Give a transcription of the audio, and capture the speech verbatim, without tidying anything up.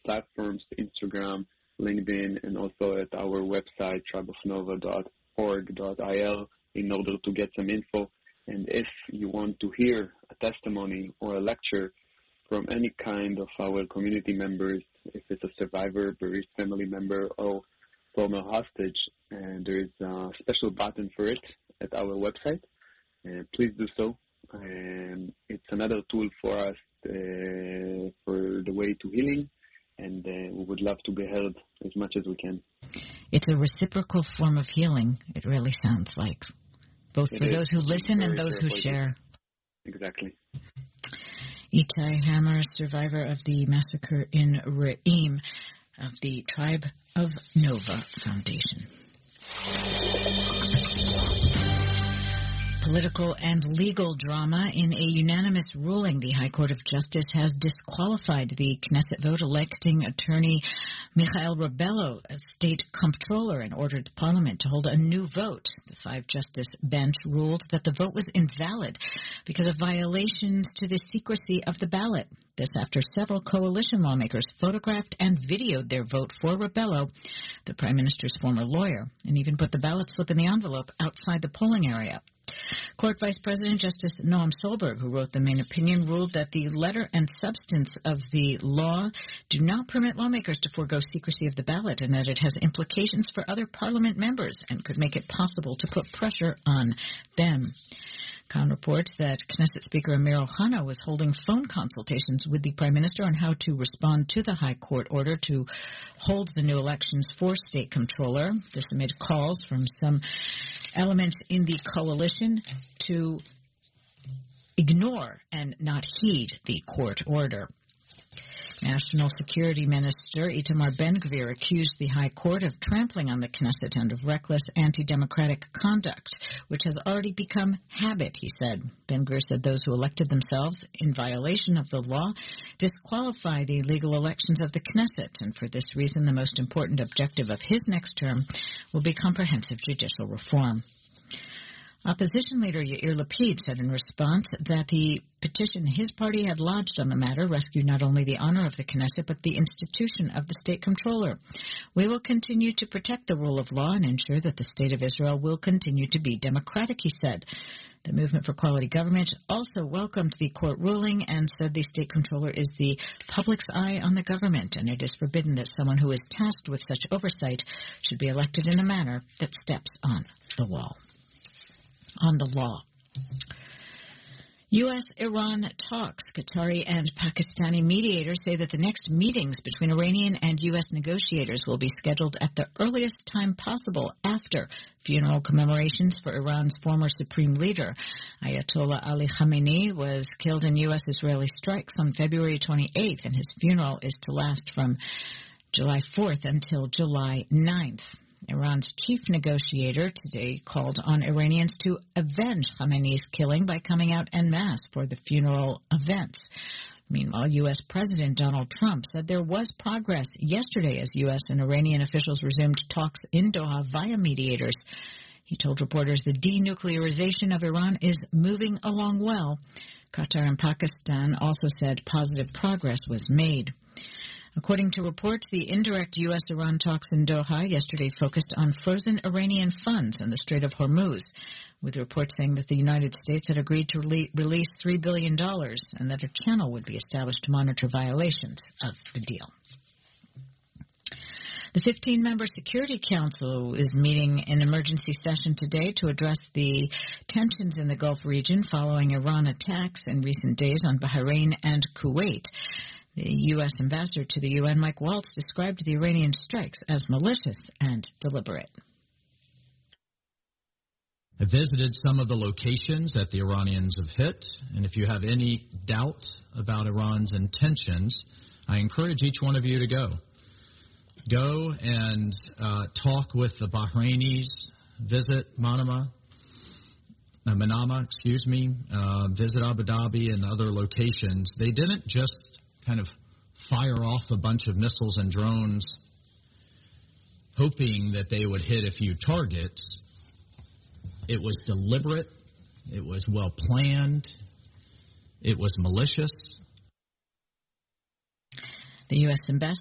platforms, Instagram, LinkedIn, and also at our website, tribe of nova dot org dot I L, in order to get some info. And if you want to hear a testimony or a lecture from any kind of our community members, if it's a survivor, bereaved family member, or former hostage, and there is a special button for it at our website. Uh, please do so. Um, it's another tool for us uh, for the way to healing, and uh, we would love to be heard as much as we can. It's a reciprocal form of healing, it really sounds like, both it for is. those who listen Very and those who share. Exactly. Itai Hammer, survivor of the massacre in Re'im of the Tribe of Nova Foundation. Political and legal drama. In a unanimous ruling, the High Court of Justice has disqualified the Knesset vote electing attorney Michael Rebello as state comptroller and ordered Parliament to hold a new vote. The five-justice bench ruled that the vote was invalid because of violations to the secrecy of the ballot. This after several coalition lawmakers photographed and videoed their vote for Rebello, the Prime Minister's former lawyer, and even put the ballot slip in the envelope outside the polling area. Court Vice President Justice Noam Solberg, who wrote the main opinion, ruled that the letter and substance of the law do not permit lawmakers to forego secrecy of the ballot, and that it has implications for other parliament members and could make it possible to put pressure on them. Khan reports that Knesset Speaker Amir Ohana was holding phone consultations with the Prime Minister on how to respond to the High Court order to hold the new elections for State Comptroller. This amid calls from some elements in the coalition to ignore and not heed the court order. National Security Minister Itamar Ben-Gvir accused the High Court of trampling on the Knesset and of reckless anti-democratic conduct, which has already become habit, he said. Ben-Gvir said those who elected themselves in violation of the law disqualify the legal elections of the Knesset, and for this reason the most important objective of his next term will be comprehensive judicial reform. Opposition leader Yair Lapid said in response that the petition his party had lodged on the matter rescued not only the honor of the Knesset but the institution of the state comptroller. We will continue to protect the rule of law and ensure that the state of Israel will continue to be democratic, he said. The Movement for Quality Government also welcomed the court ruling and said the state comptroller is the public's eye on the government, and it is forbidden that someone who is tasked with such oversight should be elected in a manner that steps on the wall. On the law. U S Iran talks. Qatari and Pakistani mediators say that the next meetings between Iranian and U S negotiators will be scheduled at the earliest time possible after funeral commemorations for Iran's former supreme leader. Ayatollah Ali Khamenei was killed in U S-Israeli strikes on February twenty-eighth, and his funeral is to last from July fourth until July ninth. Iran's chief negotiator today called on Iranians to avenge Khamenei's killing by coming out en masse for the funeral events. Meanwhile, U S President Donald Trump said there was progress yesterday as U S and Iranian officials resumed talks in Doha via mediators. He told reporters the denuclearization of Iran is moving along well. Qatar and Pakistan also said positive progress was made. According to reports, the indirect U S-Iran talks in Doha yesterday focused on frozen Iranian funds in the Strait of Hormuz, with reports saying that the United States had agreed to rele- release three billion dollars and that a channel would be established to monitor violations of the deal. The fifteen-member Security Council is meeting in emergency session today to address the tensions in the Gulf region following Iran attacks in recent days on Bahrain and Kuwait. The U S ambassador to the U N, Mike Waltz, described the Iranian strikes as malicious and deliberate. I visited some of the locations that the Iranians have hit, and if you have any doubt about Iran's intentions, I encourage each one of you to go. Go and uh, talk with the Bahrainis, visit Manama, uh, Manama, excuse me, uh, visit Abu Dhabi and other locations. They didn't just kind of fire off a bunch of missiles and drones hoping that they would hit a few targets. It was deliberate. It was well planned. It was malicious. The U S ambassador